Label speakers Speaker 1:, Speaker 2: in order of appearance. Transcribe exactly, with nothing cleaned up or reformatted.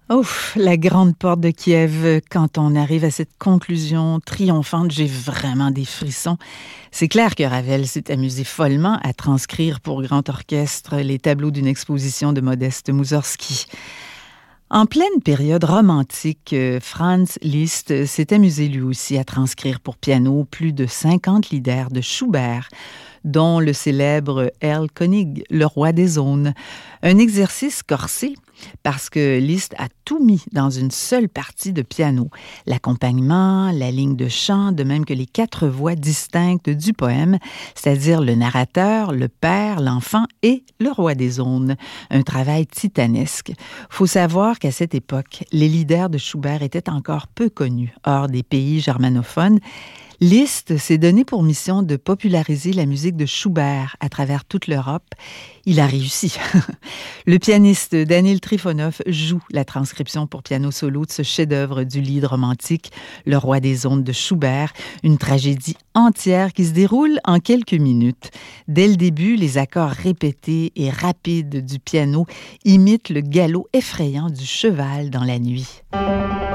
Speaker 1: Ouf, la grande porte de Kiev, quand on arrive à cette conclusion triomphante, j'ai vraiment des frissons. C'est clair que Ravel s'est amusé follement à transcrire pour grand orchestre les tableaux d'une exposition de Modeste Moussorgsky. En pleine période romantique, Franz Liszt s'est amusé lui aussi à transcrire pour piano plus de cinquante lieder de Schubert, dont le célèbre Erlkönig, le roi des zones. Un exercice corsé parce que Liszt a tout mis dans une seule partie de piano. L'accompagnement, la ligne de chant, de même que les quatre voix distinctes du poème, c'est-à-dire le narrateur, le père, l'enfant et le roi des zones. Un travail titanesque. Faut savoir qu'à cette époque, les lieder de Schubert étaient encore peu connus hors des pays germanophones. Liszt s'est donné pour mission de populariser la musique de Schubert à travers toute l'Europe. Il a réussi. Le pianiste Daniil Trifonov joue la transcription pour piano solo de ce chef-d'œuvre du lied romantique, Le roi des ondes de Schubert, une tragédie entière qui se déroule en quelques minutes. Dès le début, les accords répétés et rapides du piano imitent le galop effrayant du cheval dans la nuit.